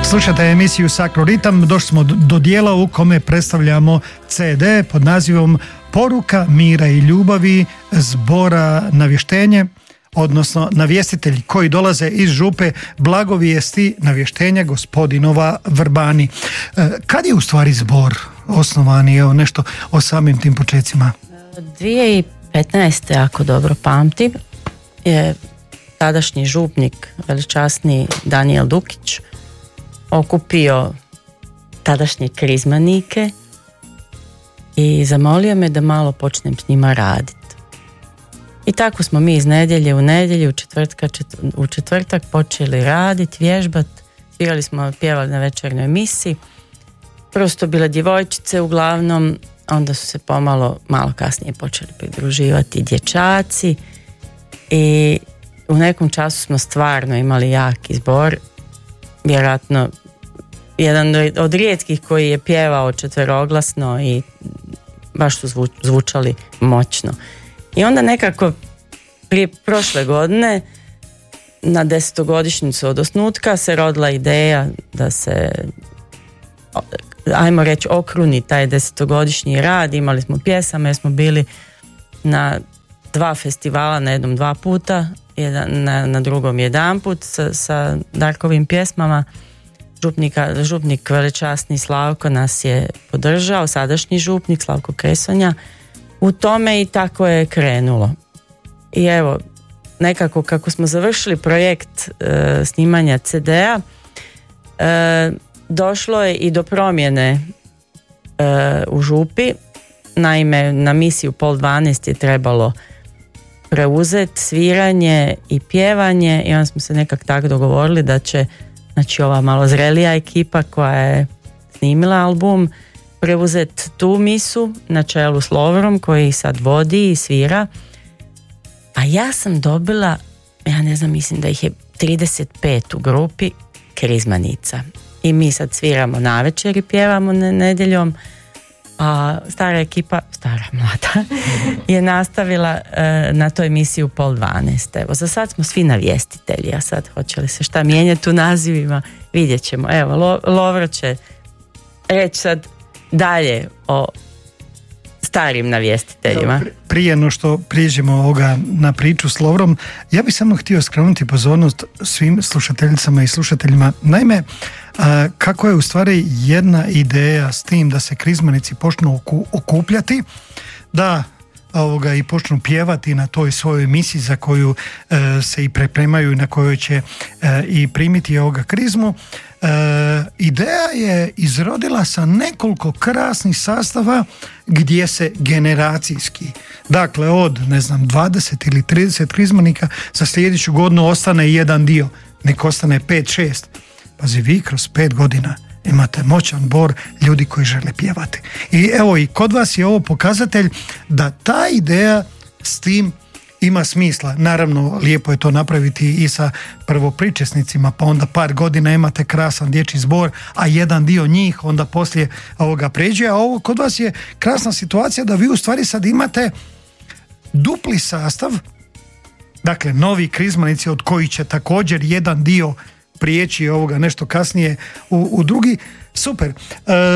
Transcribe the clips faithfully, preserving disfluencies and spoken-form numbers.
Slušate emisiju Sakroritam, došli smo do dijela u kome predstavljamo ce de pod nazivom Poruka mira i ljubavi zbora Navještenje, odnosno navjestitelji koji dolaze iz župe Blagovijesti Navještenja gospodinova Vrbani. Kad je u stvari zbor osnovani, evo nešto o samim tim počecima? dvije tisuće petnaeste. ako dobro pamtim, je tadašnji župnik, veličasni Danijel Dukić, okupio tadašnje krizmanike i zamolio me da malo počnem s njima raditi. I tako smo mi iz nedjelje u nedjelju, u, četvrtka, čet, u četvrtak počeli raditi, vježbat, svirali smo, pjevali na večernoj emisiji. Prvo su to bile djevojčice uglavnom, onda su se pomalo, malo kasnije počeli pridruživati dječaci i u nekom času smo stvarno imali jaki zbor, vjerojatno jedan od rijetkih koji je pjevao četveroglasno i baš su zvu, zvučali moćno. I onda nekako prije prošle godine na desetogodišnjicu od osnutka se rodila ideja da se, ajmo reći, okruni taj desetogodišnji rad. Imali smo pjesama jer smo bili na dva festivala, na jednom dva puta, jedan, na, na drugom jedan put sa, sa Darkovim pjesmama. Župnika, župnik veličasni Slavko nas je podržao, sadašnji župnik Slavko Kresonja u tome i tako je krenulo. I evo, nekako kako smo završili projekt e, snimanja ce de-a, e, došlo je i do promjene e, u župi. Naime, na misiju pol dvanaest je trebalo preuzeti sviranje i pjevanje i onda smo se nekak tako dogovorili da će, znači, ova malo zrelija ekipa koja je snimila album preuzeti tu misu na čelu s Lovrom koji sad vodi i svira. A ja sam dobila, ja ne znam, mislim da ih je trideset pet u grupi krizmanica. I mi sad sviramo navečer i pjevamo nedjeljom, a stara ekipa, stara mlada, je nastavila e, na toj emisiji u pol dvanaest. Evo, za sad smo svi navjestitelji, a sad hoće li se šta mijenjati u nazivima, vidjet ćemo. Evo, Lo, Lovro će reći sad dalje o starim navjestiteljima. Prije no što prijeđemo ovoga na priču s Lovrom, ja bih samo htio skrenuti pozornost svim slušateljicama i slušateljima. Naime, a, kako je u stvari jedna ideja s tim da se krizmanici počnu oku, okupljati, da ovoga i počnu pjevati na toj svojoj emisiji za koju e, se i pripremaju i na kojoj će e, i primiti ovoga krizmu. E, ideja je izrodila sa nekoliko krasnih sastava gdje se generacijski, dakle od ne znam dvadeset ili trideset krizmanika za sljedeću godinu ostane jedan dio, nek ostane pet šest. Pazi, vi kroz pet godina imate moćan bor ljudi koji žele pjevati. I evo, i kod vas je ovo pokazatelj da ta ideja s tim ima smisla. Naravno, lijepo je to napraviti i sa prvopričesnicima, pa onda par godina imate krasan dječji zbor, a jedan dio njih onda poslije ovoga pređe, a ovo kod vas je krasna situacija da vi u stvari sad imate dupli sastav, dakle novi krizmanici od kojih će također jedan dio prijeći ovoga nešto kasnije u, u drugi. Super. E,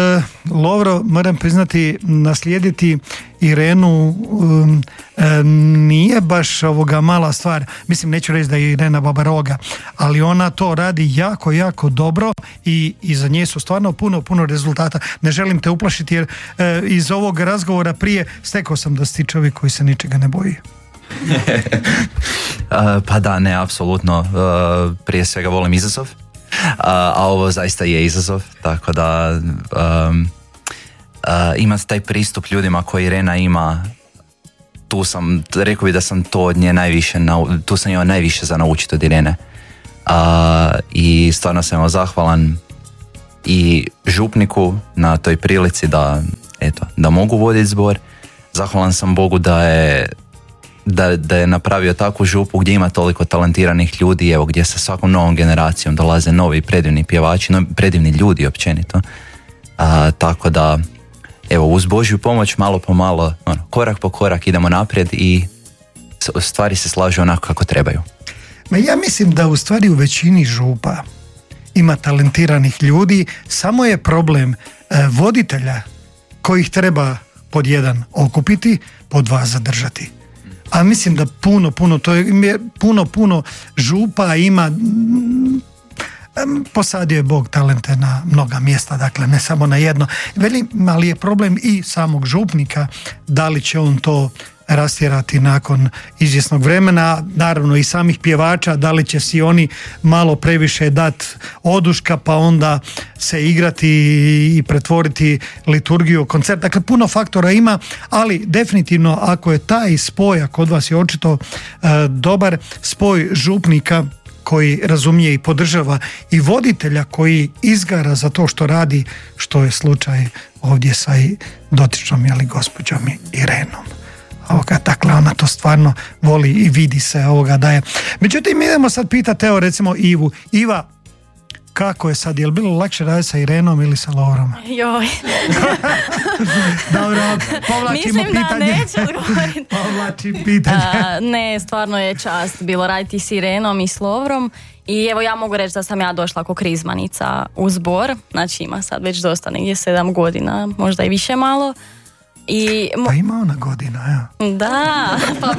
Lovro, moram priznati, naslijediti Irenu um, e, nije baš ovoga mala stvar. Mislim, neću reći da je Irena babaroga, ali ona to radi jako, jako dobro i, i za nje su stvarno puno, puno rezultata. Ne želim te uplašiti jer e, iz ovog razgovora prije stekao sam da si ti čovjek koji se ničega ne boji. uh, pa da, ne, apsolutno. Uh, prije svega volim izazov, uh, a ovo zaista je izazov, tako da um, uh, imati taj pristup ljudima koji Irena ima, tu sam, rekao bi da sam to od nje najviše, nau, tu sam imao najviše za naučiti od Irene. Uh, I stvarno sam vam zahvalan i župniku na toj prilici da, eto, da mogu voditi zbor. Zahvalan sam Bogu da je Da, da je napravio takvu župu gdje ima toliko talentiranih ljudi, evo, gdje sa svakom novom generacijom dolaze novi predivni pjevači, novi predivni ljudi općenito. A, tako da, evo, uz Božju pomoć malo po malo, ono, korak po korak idemo naprijed i stvari se slažu onako kako trebaju. Ma ja mislim da u stvari u većini župa ima talentiranih ljudi, samo je problem e, voditelja kojih treba pod jedan okupiti, pod dva zadržati. A mislim da puno, puno, to je puno, puno župa ima, posadio je Bog talente na mnoga mjesta, dakle ne samo na jedno. Veli, ali je problem i samog župnika, da li će on to rastjerati nakon izvjesnog vremena, naravno i samih pjevača, da li će si oni malo previše dati oduška pa onda se igrati i pretvoriti liturgiju, koncert. Dakle, puno faktora ima, ali definitivno ako je taj spoj, a kod vas je očito e, dobar spoj župnika koji razumije i podržava i voditelja koji izgara za to što radi, što je slučaj ovdje sa i dotičnom jeli, gospođom Irenom. Ovoga, dakle, ona to stvarno voli i vidi se ovoga da je. Međutim, idemo sad pitati, evo recimo Ivu. Iva, kako je sad, je li bilo lakše raditi sa Irenom ili sa Lovrom? Joj. Dobro, povlačimo Mislim pitanje. da neću odgovoriti. Povlačim pitanje. A, ne, stvarno je čast bilo raditi s Irenom i s Lovrom. I evo ja mogu reći da sam ja došla ko krizmanica u zbor. Znači ima sad već dosta, negdje sedam godina, možda i više malo. I mo- Pa ima ona godina, evo. Da, pa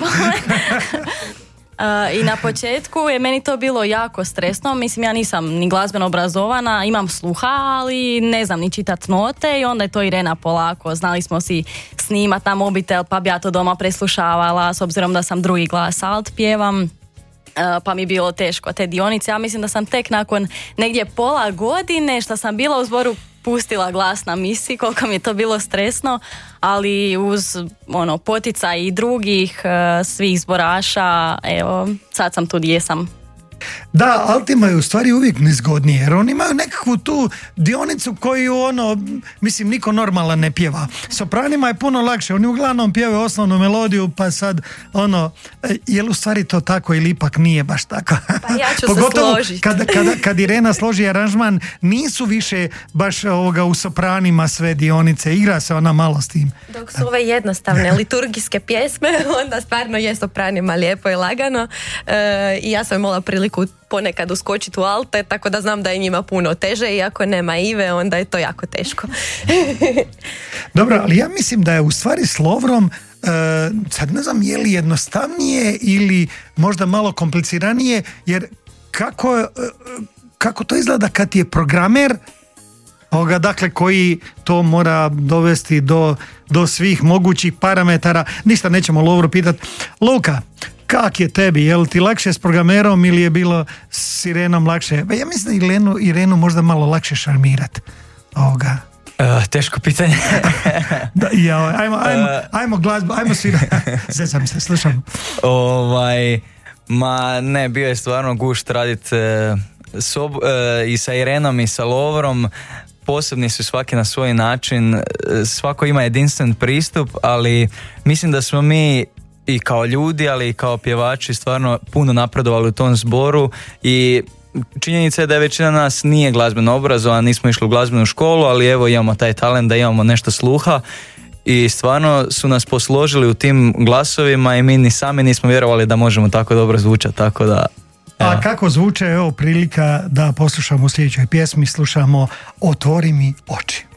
Uh, i na početku je meni to bilo jako stresno, mislim ja nisam ni glazbeno obrazovana, imam sluha, ali ne znam ni čitat note i onda je to Irena polako, znali smo si snimat na mobitel pa bi ja to doma preslušavala s obzirom da sam drugi glas alt pjevam. Uh, pa mi je bilo teško te dionice, ja mislim da sam tek nakon negdje pola godine što sam bila u zboru pustila glas na misi, koliko mi je to bilo stresno, ali uz ono, poticaj i drugih uh, svih zboraša, evo, sad sam tu gdje jesam. Da, altima je u stvari uvijek nezgodnije, jer oni imaju nekakvu tu dionicu koju ono, mislim, niko normalan ne pjeva. Sopranima je puno lakše, oni uglavnom pjevaju osnovnu melodiju, pa sad ono, je li u stvari to tako ili ipak nije baš tako? Pa ja ću Pogotovo se složiti. kada, kada, kad Irena složi aranžman, nisu više baš ovoga u sopranima sve dionice, igra se ona malo s tim. Dok su ove jednostavne liturgijske pjesme, onda stvarno je sopranima lijepo i lagano. E, i ja sam imala priliku ponekad uskočiti u alte, tako da znam da je njima puno teže i ako nema Ive, onda je to jako teško. Dobro, ali ja mislim da je u stvari s Lovrom, e, sad ne znam je li jednostavnije ili možda malo kompliciranije, jer kako, e, kako to izgleda kad je programer, ovoga, dakle, koji to mora dovesti do, do svih mogućih parametara. Ništa nećemo Lovru pitati. Luka, kak je tebi? Je li ti lakše s programerom ili je bilo s Irenom lakše? Ba ja mislim da Irenu, Irenu možda malo lakše šarmirati. Ovoga. Uh, teško pitanje. Da, ja, ajmo, ajmo, ajmo glazbu, ajmo svirati. Zezam se, slušam. Ovaj, ma ne, bio je stvarno gušt raditi uh, sob, uh, i sa Irenom i sa Lovrom. Posebni su svaki na svoj način, svako ima jedinstven pristup, ali mislim da smo mi i kao ljudi, ali i kao pjevači stvarno puno napredovali u tom zboru i činjenica je da je većina nas nije glazbeno obrazovana, nismo išli u glazbenu školu, ali evo imamo taj talent da imamo nešto sluha i stvarno su nas posložili u tim glasovima i mi ni sami nismo vjerovali da možemo tako dobro zvučati, tako da... A ja. Kako zvuče, evo prilika da poslušamo u sljedećoj pjesmi, slušamo Otvori mi oči.